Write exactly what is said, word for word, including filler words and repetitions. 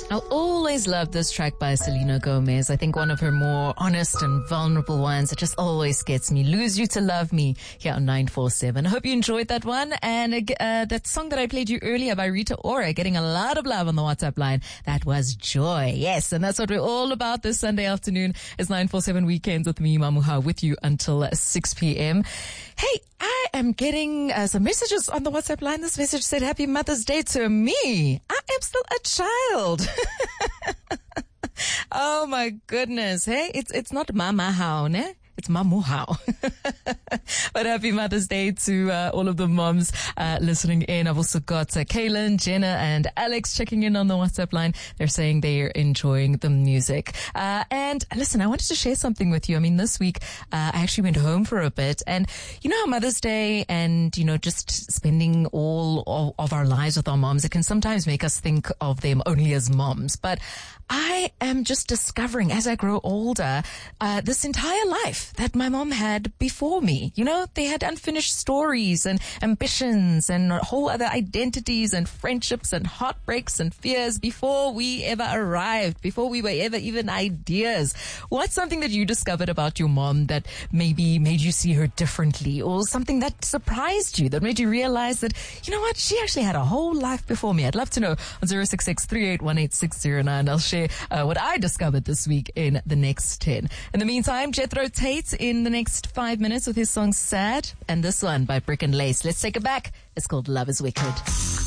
I always loved this track by Selena Gomez. I think one of her more honest and vulnerable ones. It just always gets me. Lose You to Love Me here on nine four seven. I hope you enjoyed that one. And uh, that song that I played you earlier by Rita Ora, getting a lot of love on the WhatsApp line. That was Joy. Yes, and that's what we're all about this Sunday afternoon. It's nine four seven Weekends with me, Mamuha, with you until six p.m. Hey, I am getting uh, some messages on the WhatsApp line. This message said, Happy Mother's Day to me. I am still a child. Oh my goodness. Hey, it's, it's not Mama How, ne? It's Mamu How. But happy Mother's Day to uh, all of the moms uh, listening in. I've also got uh, Kaylin, Jenna, and Alex checking in on the WhatsApp line. They're saying they're enjoying the music. Uh, and listen, I wanted to share something with you. I mean, this week, uh, I actually went home for a bit. And you know how Mother's Day and, you know, just spending all of, of our lives with our moms, it can sometimes make us think of them only as moms. But I am just discovering as I grow older, uh, this entire life that my mom had before me. You know, they had unfinished stories and ambitions and whole other identities and friendships and heartbreaks and fears before we ever arrived, before we were ever even ideas. What's something that you discovered about your mom that maybe made you see her differently, or something that surprised you, that made you realize that, you know what, she actually had a whole life before me? I'd love to know on zero six six, three eight one, eight six zero nine. I'll share uh, what I discovered this week in the next ten. In the meantime, Jethro Tate in the next five minutes with his song Sad, and this one by Brick and Lace. Let's take it back. It's called Love is Wicked.